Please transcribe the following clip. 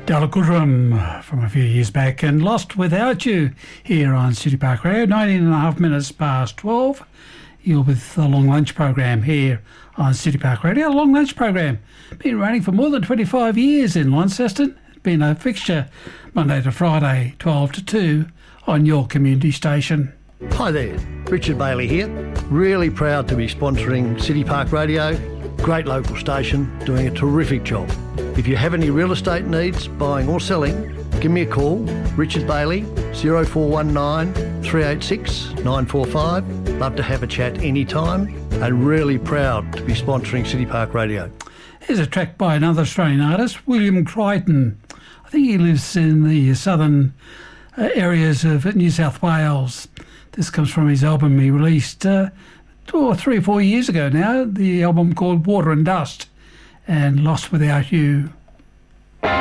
Della Goodrum from a few years back, and Lost Without You here on City Park Radio, 19 and a half minutes past 12. You're with the Long Lunch Program here on City Park Radio. Long Lunch Program, been running for more than 25 years in Launceston. Been a fixture Monday to Friday, 12 to 2 on your community station. Hi there, Richard Bailey here. Really proud to be sponsoring City Park Radio. Great local station, doing a terrific job. If you have any real estate needs, buying or selling, give me a call, Richard Bailey, 0419 386 945. Love to have a chat anytime, and really proud to be sponsoring City Park Radio. Here's a track by another Australian artist, William Crichton. I think he lives in the southern areas of New South Wales. This comes from his album he released 3 or 4 years ago now, the album called Water and Dust, and Lost Without You.